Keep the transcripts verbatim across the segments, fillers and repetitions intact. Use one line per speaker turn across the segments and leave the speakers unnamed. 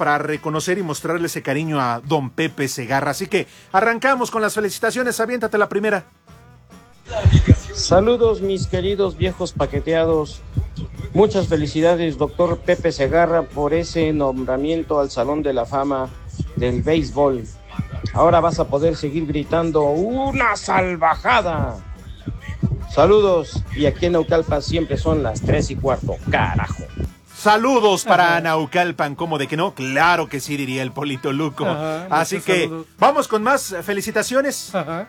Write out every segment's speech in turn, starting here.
para reconocer y mostrarle ese cariño a don Pepe Segarra. Así que arrancamos con las felicitaciones. Aviéntate la primera.
Saludos, mis queridos viejos paqueteados. Muchas felicidades, doctor Pepe Segarra, por ese nombramiento al Salón de la Fama del Béisbol. Ahora vas a poder seguir gritando ¡una salvajada! Saludos, y aquí en Naucalpan siempre son las tres y cuarto, carajo.
Saludos para Ajá. Naucalpan, ¿cómo de que no? Claro que sí, diría el Polito Luco. Ajá, Así que saludos. Vamos con más felicitaciones. Ajá.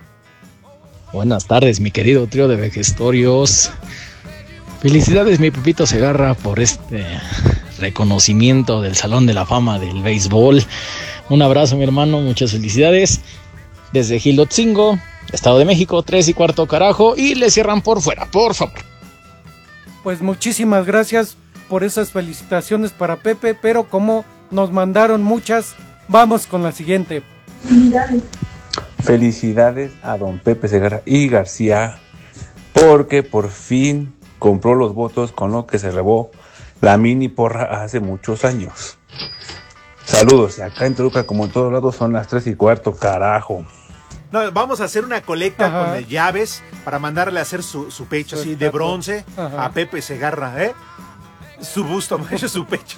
Buenas tardes, mi querido trío de vejestorios. Felicidades, mi Pepito Segarra, por este reconocimiento del Salón de la Fama del Béisbol. Un abrazo, mi hermano, muchas felicidades. Desde Gilotzingo, Estado de México, tres y cuarto, carajo. Y le cierran por fuera, por favor.
Pues muchísimas gracias por esas felicitaciones para Pepe, pero como nos mandaron muchas, vamos con la siguiente.
Felicidades. Felicidades a don Pepe Segarra y García, porque por fin compró los votos con lo que se robó la mini porra hace muchos años. Saludos, y acá en Toluca, como en todos lados, son las tres y cuarto, carajo.
No, vamos a hacer una colecta Ajá. con llaves para mandarle a hacer su, su pecho así de bronce Ajá. a Pepe Segarra, ¿eh? Su busto, su pecho.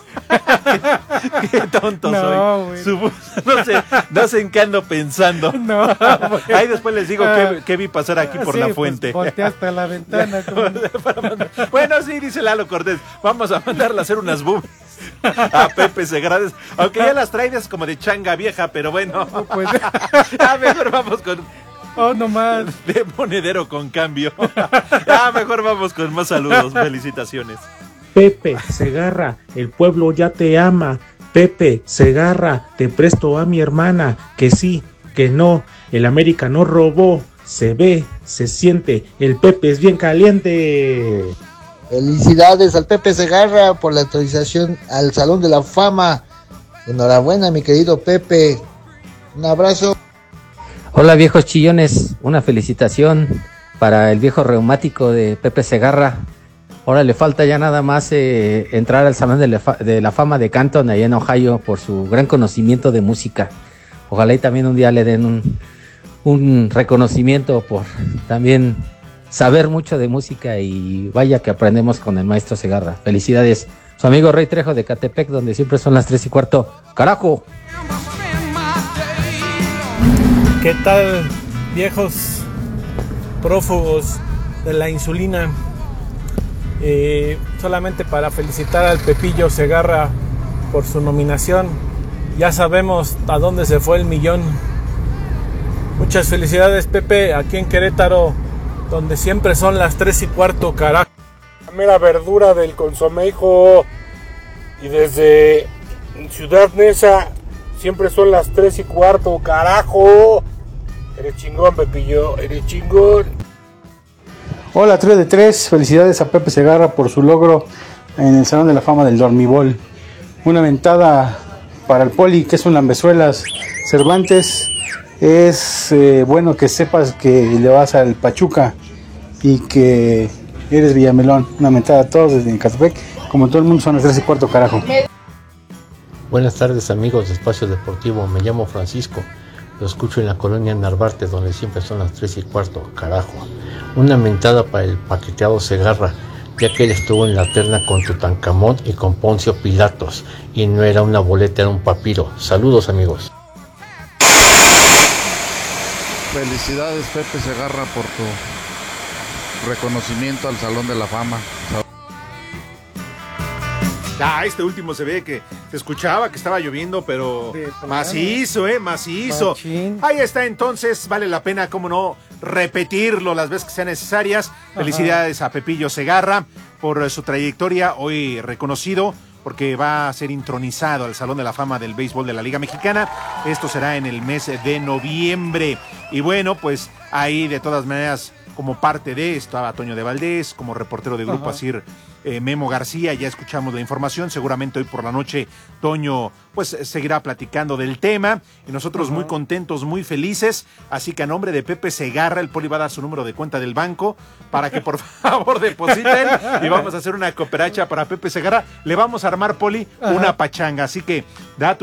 qué, qué tonto no, soy. Su busto, no sé, no sé en qué ando pensando. No, ahí después les digo que, que vi pasar aquí por sí, la fuente.
Pues, volteaste a la ventana. Como...
Bueno, sí, dice Lalo Cortés. Vamos a mandarle a hacer unas boobies a Pepe Segarra. Aunque ya las traes como de changa vieja, pero bueno. No, pues... a mejor vamos con...
Oh, no más.
De monedero con cambio. Ah, mejor vamos con más saludos. Felicitaciones.
Pepe Segarra, el pueblo ya te ama. Pepe Segarra, te presto a mi hermana. Que sí, que no, el América no robó. Se ve, se siente, el Pepe es bien caliente.
Felicidades al Pepe Segarra por la autorización al Salón de la Fama. Enhorabuena, mi querido Pepe. Un abrazo.
Hola, viejos chillones, una felicitación para el viejo reumático de Pepe Segarra. Ahora le falta ya nada más eh, entrar al Salón de la, fa- de la Fama de Canton allá en Ohio por su gran conocimiento de música. Ojalá y también un día le den un, un reconocimiento por también saber mucho de música, y vaya que aprendemos con el maestro Segarra. Felicidades. Su amigo Rey Trejo de Catepec, donde siempre son las tres y cuarto. ¡Carajo!
¿Qué tal, viejos prófugos de la insulina? Eh, solamente para felicitar al Pepillo Segarra por su nominación. Ya sabemos a dónde se fue el millón. Muchas felicidades, Pepe, aquí en Querétaro, donde siempre son las tres y cuarto, carajo.
La mera verdura del consomejo. Y desde Ciudad Neza siempre son las tres y cuarto, carajo. Eres chingón, Pepillo, eres chingón.
Hola, tres de tres, felicidades a Pepe Segarra por su logro en el Salón de la Fama del Dormibol. Una ventada para el Poli, que es un lambezuelas. Cervantes, es eh, bueno que sepas que le vas al Pachuca y que eres Villamelón. Una ventada a todos desde Catepec, como todo el mundo son las tres y cuarto, carajo.
Buenas tardes, amigos de Espacio Deportivo, me llamo Francisco. Lo escucho en la colonia Narvarte, donde siempre son las tres y cuarto, carajo. Una mentada para el paqueteado Segarra, ya que él estuvo en la terna con Tutankamón y con Poncio Pilatos, y no era una boleta, era un papiro. Saludos, amigos.
Felicidades, Pepe Segarra, por tu reconocimiento al Salón de la Fama.
Ah, este último se ve que se escuchaba que estaba lloviendo, pero sí, macizo, eh, macizo. Machín. Ahí está, entonces, vale la pena, cómo no, repetirlo las veces que sean necesarias. Ajá. Felicidades a Pepillo Segarra por su trayectoria, hoy reconocido, porque va a ser intronizado al Salón de la Fama del Béisbol de la Liga Mexicana. Esto será en el mes de noviembre. Y bueno, pues ahí de todas maneras, como parte de esto, estaba Toño de Valdés, como reportero de Grupo Asir, eh, Memo García, ya escuchamos la información. Seguramente hoy por la noche Toño pues seguirá platicando del tema, y nosotros uh-huh. muy contentos, muy felices. Así que a nombre de Pepe Segarra, el Poli va a dar su número de cuenta del banco para que por favor depositen, y vamos a hacer una cooperacha para Pepe Segarra. Le vamos a armar, Poli, uh-huh. una pachanga, así que da tu